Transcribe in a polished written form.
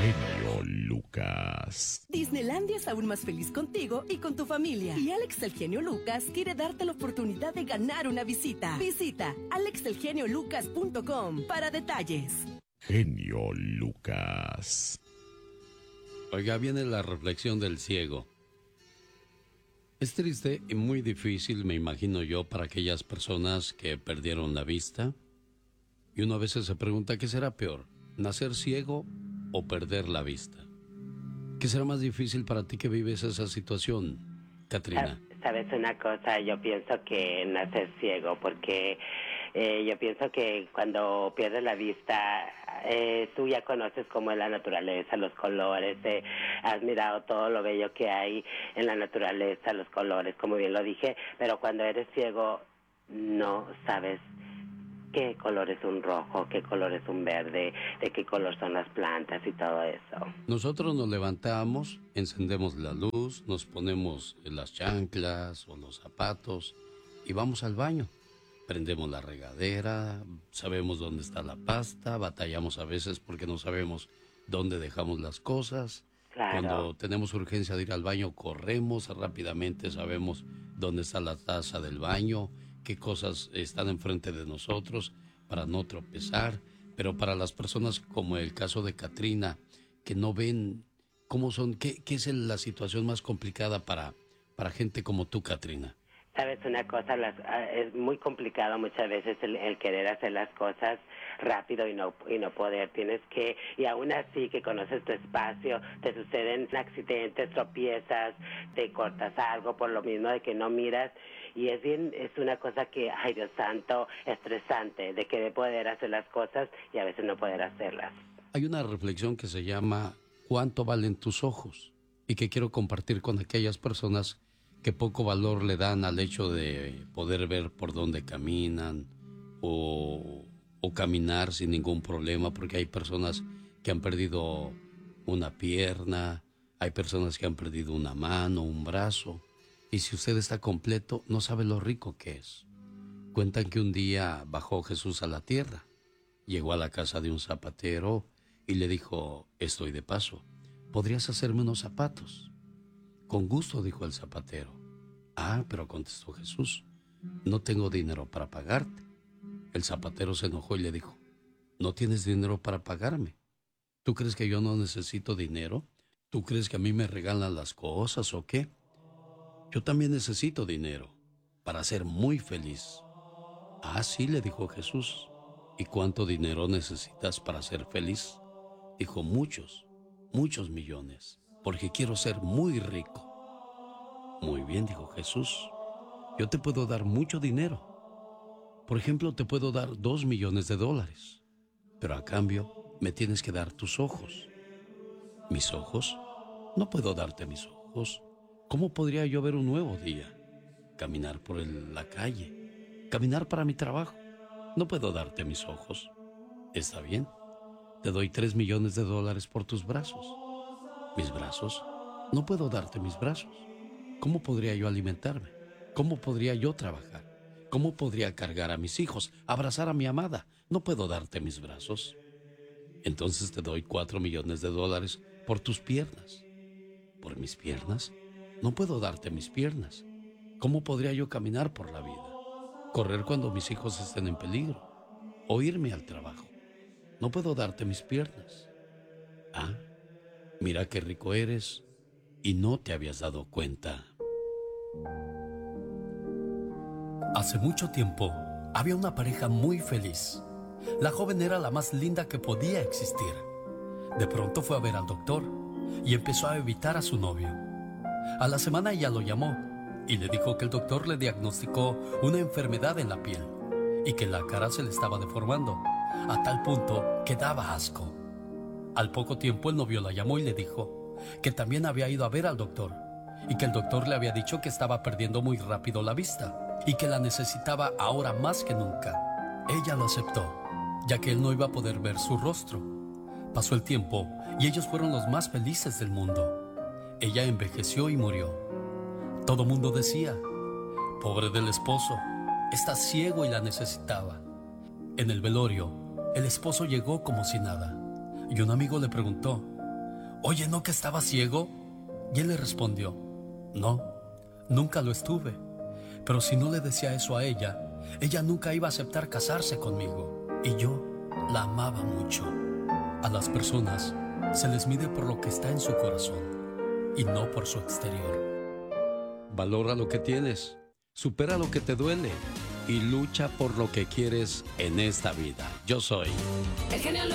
genio Lucas. Disneylandia es aún más feliz contigo y con tu familia. Y Alex el genio Lucas quiere darte la oportunidad de ganar una visita. Visita alexelgeniolucas.com para detalles. Genio Lucas. Oiga, viene la reflexión del ciego. Es triste y muy difícil, me imagino yo, para aquellas personas que perdieron la vista. Y uno a veces se pregunta, ¿qué será peor? ¿Nacer ciego o perder la vista? ¿Qué será más difícil para ti que vives esa situación, Katrina? Sabes una cosa, yo pienso que nacer ciego, porque yo pienso que cuando pierdes la vista, tú ya conoces cómo es la naturaleza, los colores, has mirado todo lo bello que hay en la naturaleza, los colores, como bien lo dije, pero cuando eres ciego no sabes qué color es un rojo, qué color es un verde, de qué color son las plantas y todo eso. Nosotros nos levantamos, encendemos la luz, nos ponemos las chanclas o los zapatos y vamos al baño. Prendemos la regadera, sabemos dónde está la pasta, batallamos a veces porque no sabemos dónde dejamos las cosas. Claro. Cuando tenemos urgencia de ir al baño, corremos rápidamente, sabemos dónde está la taza del baño, qué cosas están enfrente de nosotros para no tropezar. Pero para las personas como el caso de Katrina, que no ven cómo son, ¿qué es la situación más complicada para gente como tú, Katrina? Sabes una cosa, es muy complicado muchas veces el querer hacer las cosas rápido y no poder. Tienes que, y aún así que conoces tu espacio, te suceden accidentes, tropiezas, te cortas algo por lo mismo de que no miras. Y es una cosa que, ay Dios santo, estresante, de querer poder hacer las cosas y a veces no poder hacerlas. Hay una reflexión que se llama ¿cuánto valen tus ojos? Y que quiero compartir con aquellas personas que poco valor le dan al hecho de poder ver por dónde caminan o caminar sin ningún problema, porque hay personas que han perdido una pierna, hay personas que han perdido una mano, un brazo, y si usted está completo no sabe lo rico que es. Cuentan que un día bajó Jesús a la tierra, llegó a la casa de un zapatero y le dijo, estoy de paso, ¿podrías hacerme unos zapatos? Con gusto, dijo el zapatero. Ah, pero contestó Jesús, no tengo dinero para pagarte. El zapatero se enojó y le dijo, ¿no tienes dinero para pagarme? ¿Tú crees que yo no necesito dinero? ¿Tú crees que a mí me regalan las cosas o qué? Yo también necesito dinero para ser muy feliz. Ah, sí, le dijo Jesús. ¿Y cuánto dinero necesitas para ser feliz? Dijo, muchos millones, porque quiero ser muy rico. Muy bien, dijo Jesús, yo te puedo dar mucho dinero. Por ejemplo, te puedo dar $2 millones, pero a cambio me tienes que dar tus ojos. ¿Mis ojos? No puedo darte mis ojos. ¿Cómo podría yo ver un nuevo día? Caminar por la calle, caminar para mi trabajo. No puedo darte mis ojos. Está bien, te doy $3 millones por tus brazos. ¿Mis brazos? No puedo darte mis brazos. ¿Cómo podría yo alimentarme? ¿Cómo podría yo trabajar? ¿Cómo podría cargar a mis hijos, abrazar a mi amada? No puedo darte mis brazos. Entonces te doy $4 millones por tus piernas. ¿Por mis piernas? No puedo darte mis piernas. ¿Cómo podría yo caminar por la vida? Correr cuando mis hijos estén en peligro. O irme al trabajo. No puedo darte mis piernas. Ah, mira qué rico eres y no te habías dado cuenta. Hace mucho tiempo, había una pareja muy feliz. La joven era la más linda que podía existir. De pronto fue a ver al doctor y empezó a evitar a su novio. A la semana ella lo llamó y le dijo que el doctor le diagnosticó una enfermedad en la piel y que la cara se le estaba deformando, a tal punto que daba asco. Al poco tiempo el novio la llamó y le dijo que también había ido a ver al doctor y que el doctor le había dicho que estaba perdiendo muy rápido la vista y que la necesitaba ahora más que nunca. Ella lo aceptó, ya que él no iba a poder ver su rostro. Pasó el tiempo y ellos fueron los más felices del mundo. Ella envejeció y murió. Todo mundo decía, pobre del esposo, está ciego y la necesitaba. En el velorio, el esposo llegó como si nada y un amigo le preguntó, oye, ¿no que estaba ciego? Y él le respondió, no, nunca lo estuve. Pero si no le decía eso a ella, ella nunca iba a aceptar casarse conmigo. Y yo la amaba mucho. A las personas se les mide por lo que está en su corazón y no por su exterior. Valora lo que tienes, supera lo que te duele y lucha por lo que quieres en esta vida. Yo soy El genio Lucas.